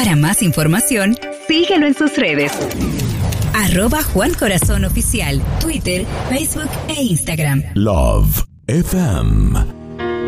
Para más información, síguelo en sus redes. @JuanCorazonOficial, Twitter, Facebook e Instagram. Love FM